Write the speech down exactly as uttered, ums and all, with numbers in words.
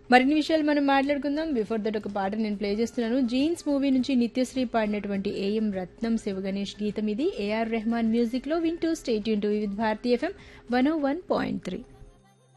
మరిన్ని విషయాలు మనం మాట్లాడుకుందాం. బిఫోర్ దట్ ఒక పాట నేను ప్లే చేస్తున్నాను. జీన్స్ మూవీ నుంచి నిత్యశ్రీ పాడినటువంటి ఏఎం రత్నం శివగణేష్ గీతం ఇది. ఏఆర్ రెహమాన్ మ్యూజిక్ లో వింటూ state Yoon to with Bharati FM one oh one point three.